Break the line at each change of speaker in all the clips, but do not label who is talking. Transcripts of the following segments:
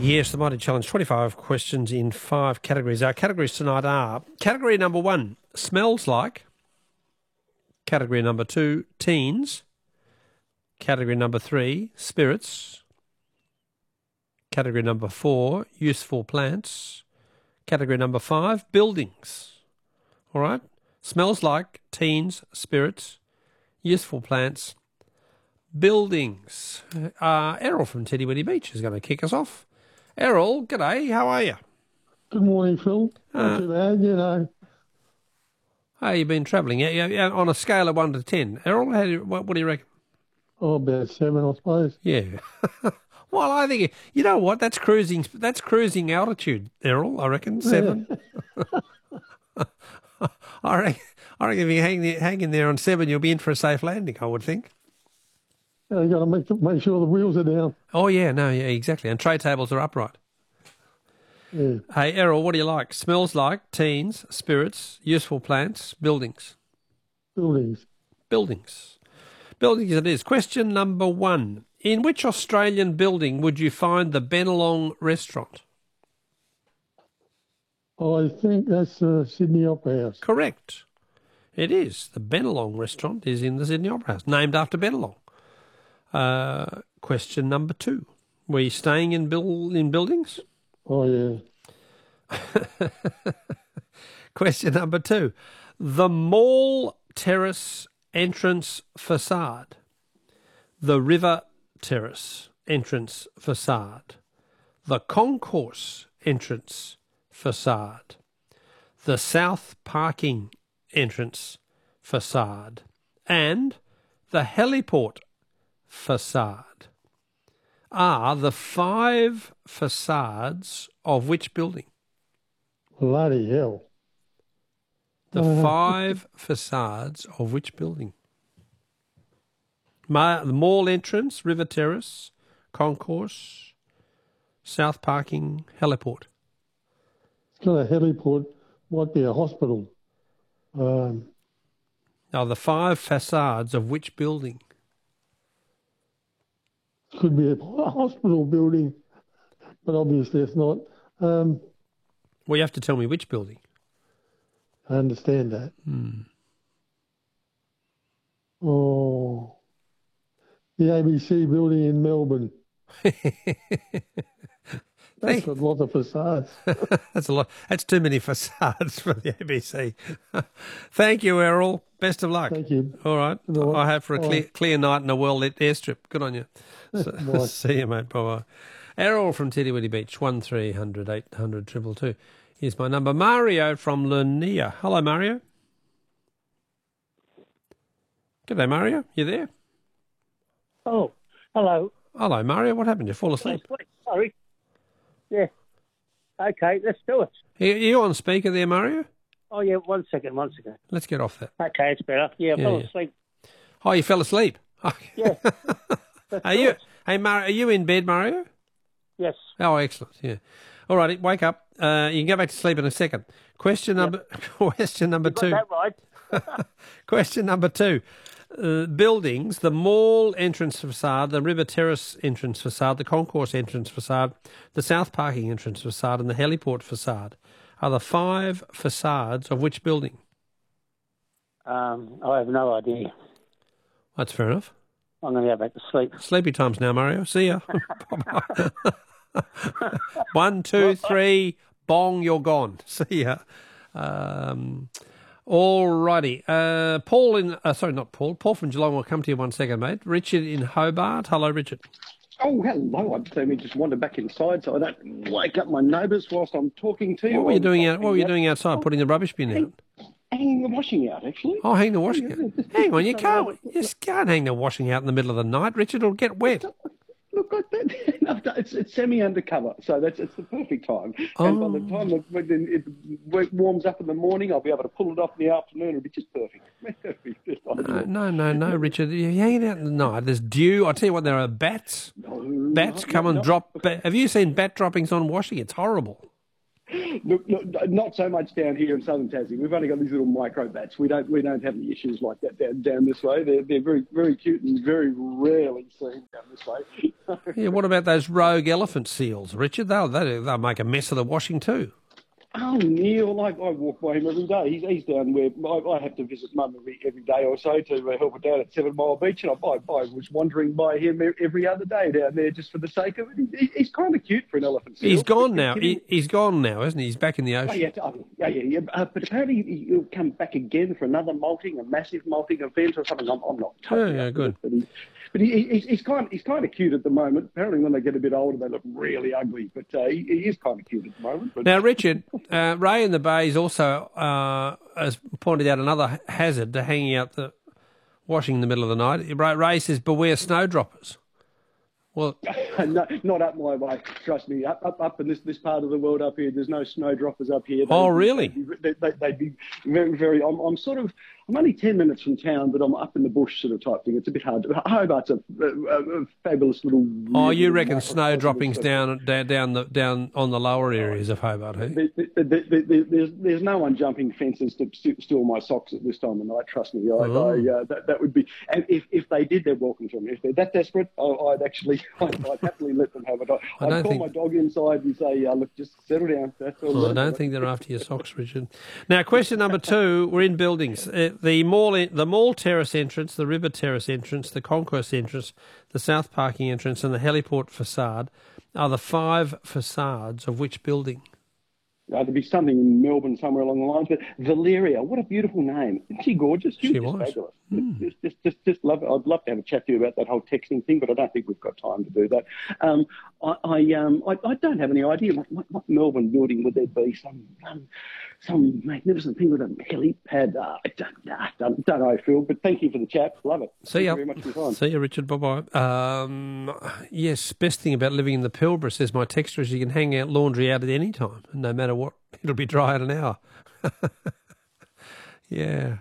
Yes, the Mighty Challenge, 25 questions in 5 categories. Our categories tonight are category number 1, smells like. Category number 2, teens. Category number 3, spirits. Category number 4, useful plants. Category number 5, buildings. All right? Smells like, teens, spirits, useful plants, buildings. Errol from Teddy Weddy Beach is going to kick us off. Errol, g'day, how are you?
Good morning, Phil. Not too bad, you know.
How you been travelling? Yeah, on a scale of 1 to 10. Errol, what do you reckon?
Oh, about 7, I suppose.
Yeah. Well, I think, you know what, that's cruising altitude, Errol, I reckon, 7. I reckon if you hang in there on 7, you'll be in for a safe landing, I would think.
You got to make sure the wheels are down.
Oh, yeah, exactly. And tray tables are upright.
Yeah.
Hey, Errol, what do you like? Smells like, teens, spirits, useful plants, buildings.
Buildings.
Buildings. Buildings it is. Question number 1. In which Australian building would you find the Bennelong restaurant?
I think that's Sydney Opera House.
Correct. It is. The Bennelong restaurant is in the Sydney Opera House, named after Bennelong. Question number 2. Were you staying in buildings?
Oh, yeah.
Question number 2. The Mall Terrace entrance facade. The River Terrace entrance facade. The Concourse entrance facade. The South Parking entrance facade. And the Heliport facade are the 5 facades of which building?
Bloody hell.
The 5 facades of which building? The Mall entrance, River Terrace, Concourse, South Parking, Heliport.
It's got a heliport, might be a hospital.
Now, the 5 facades of which building?
Could be a hospital building, but obviously it's not.
Well, you have to tell me which building.
I understand that. Oh, the ABC building in Melbourne. That's a lot of facades.
That's a lot. That's too many facades for the ABC. Thank you, Errol. Best of luck.
Thank you.
All right. I hope for a clear night and a well-lit airstrip. Good on you. See you, mate. Bye-bye. Errol from Teddy Weddy Beach, 1300 800 222. Here's my number. Mario from Lania. Hello, Mario. G'day, Mario. You there?
Oh, hello.
Hello, Mario. What happened? You fall asleep?
Sorry. Yeah. Okay, let's do it.
Are you on speaker there, Mario?
Oh, yeah, one second.
Let's get off that.
Okay, it's better. Yeah, I fell asleep.
Oh, you fell asleep?
Yeah.
Hey, Mario, are you in bed, Mario?
Yes.
Oh, excellent, yeah. All right, wake up. You can go back to sleep in a second. Question number 2.
Got that right.
Question number 2. Buildings, the Mall entrance facade, the River Terrace entrance facade, the Concourse entrance facade, the South Parking entrance facade, and the Heliport facade are the 5 facades of which building?
I have no idea.
That's fair enough.
I'm going to go back to sleep.
Sleepy times now, Mario. See ya. 1, 2, 3, bong, you're gone. See ya. All righty. Paul Paul from Geelong will come to you 1 second, mate. Richard in Hobart. Hello, Richard.
Oh, hello. I just wandered back inside so I don't wake up my neighbours whilst I'm talking to you.
What were you doing outside? Putting the rubbish bin out?
Hanging the washing out, actually.
Oh, hang the washing out. Hang on, you can't hang the washing out in the middle of the night, Richard. It'll get wet.
Look, it's semi-undercover, so it's the perfect time. And by the time it warms up in the morning, I'll be able to pull it off in the afternoon. It'll be just perfect.
No, Richard. You're hanging out in the night. There's dew. I tell you what, there are bats. Bats come and drop. Have you seen bat droppings on washing? It's horrible.
Look, not so much down here in southern Tassie. We've only got these little micro bats. We don't have any issues like that down this way. They're very very cute and very rarely seen down this way.
Yeah, what about those rogue elephant seals, Richard? They'll make a mess of the washing too.
Oh, Neil, I walk by him every day. He's down where I have to visit Mum every day or so to help her down at 7 Mile Beach, and I was wandering by him every other day down there just for the sake of it. He's kind of cute for an elephant seal.
He's gone now. He's gone now, isn't he? He's back in the ocean.
Yeah. But apparently he'll come back again for another molting, a massive molting event or something. I'm not totally
good.
But he's kind of cute at the moment. Apparently, when they get a bit older, they look really ugly. But he is kind of cute at the moment. But...
Now, Richard, Ray in the Bays also has pointed out another hazard to hanging out the washing in the middle of the night. Ray says, beware snowdroppers. Well,
no, not up my way. Trust me. Up in this part of the world up here, there's no snowdroppers up here.
Really?
They'd be very, very. I'm only 10 minutes from town, but I'm up in the bush sort of type thing. It's a bit hard. Hobart's a fabulous little.
Oh, you reckon snow droppings down on the lower areas of Hobart? Hey?
There's no one jumping fences to steal my socks at this time of night. Trust me. That would be. And if they did, they're welcome to me. If they're that desperate, I'd happily let them have it. I'd call my dog inside and say, look, just settle down. That's all.
I don't think they're after your socks, Richard. Now, question number 2, we're in buildings. The mall terrace entrance, the river terrace entrance, the concourse entrance, the south parking entrance and the heliport facade are the 5 facades of which building?
There'd be something in Melbourne somewhere along the lines, but Valeria, what a beautiful name. Isn't she gorgeous?
She was.
Fabulous. Just love it. I'd love to have a chat to you about that whole texting thing, but I don't think we've got time to do that. I don't have any idea what Melbourne building would there be? Some magnificent thing with a helipad. I don't know, Phil, but thank you for the chat. Love it.
See ya.
Thank you very much for your time.
See you, Richard. Bye-bye. Yes, best thing about living in the Pilbara, says my texter, is you can hang out laundry out at any time, and no matter what, it'll be dry in an hour. Yeah.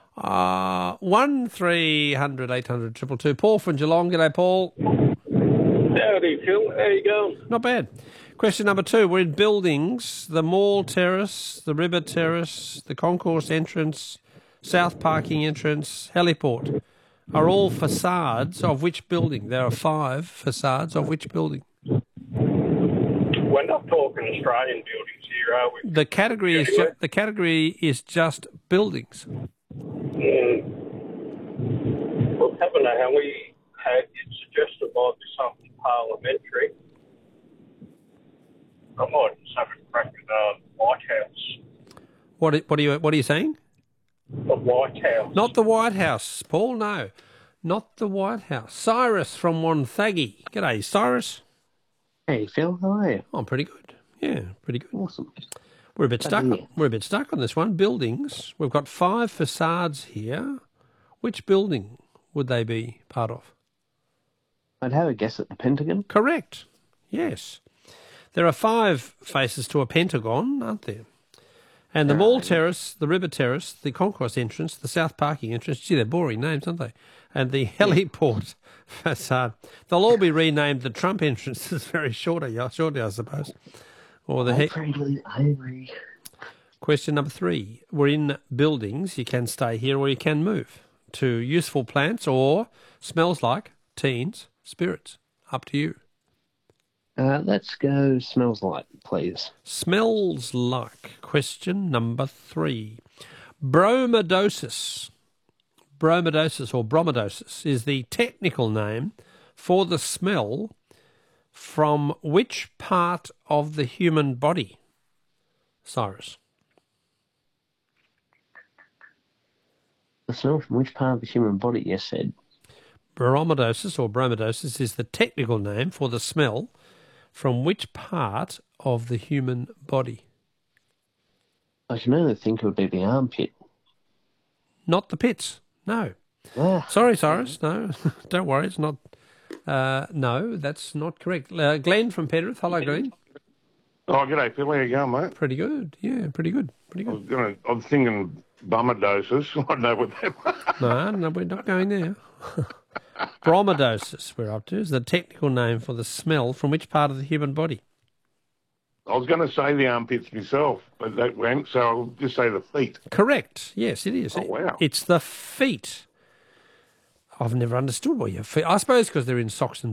1300 800 222. Paul from Geelong. G'day, Paul.
Howdy, Phil. How you going?
Not bad. Question number 2. We're in buildings. The mall terrace, the river terrace, the concourse entrance, south parking entrance, heliport are all facades of which building? There are 5 facades of which building?
We're not talking Australian buildings here, are we?
The category is just buildings.
Well, haven't know how we had it suggested might be something parliamentary. I might have a crack at the White House.
What are you saying?
The White House.
Not the White House, Paul. No, not the White House. Cyrus from Wonthaggi. G'day, Cyrus.
Hey, Phil. How are you?
I'm pretty good. Yeah, pretty good.
Awesome.
We're a bit stuck. We're a bit stuck on this one. Buildings. We've got 5 facades here. Which building would they be part of?
I'd have a guess at the Pentagon.
Correct. Yes. There are 5 faces to a pentagon, aren't there? And the mall terrace, the river terrace, the concourse entrance, the south parking entrance. Gee, they're boring names, aren't they? And the heliport facade. They'll all be renamed the Trump entrance. It's very shortly, I suppose. Or the
I agree.
Question number 3. We're in buildings. You can stay here or you can move to useful plants or smells like teens spirits. Up to you.
Let's go smells like, please.
Smells like. Question number 3. Bromodosis. Bromodosis or bromodosis is the technical name for the smell from which part of the human body? Cyrus.
The smell from which part of the human body, you said?
Bromodosis or bromodosis is the technical name for the smell from which part of the human body?
I can only think it would be the armpit.
Not the pits, no.
Ah.
Sorry, Cyrus, no. Don't worry, it's not. No, that's not correct. Glenn from Penrith. Hello, Glenn.
Oh, g'day, Phil. How you going, mate?
Pretty good, yeah, pretty good.
I was thinking bummerdosis. I don't know what that was.
No, we're not going there. Bromodosis, we're up to, is the technical name for the smell from which part of the human body?
I was going to say the armpits myself, but that went, so I'll just say the feet.
Correct. Yes, it is.
Oh, wow.
It's the feet. I've never understood why your feet. I suppose because they're in socks and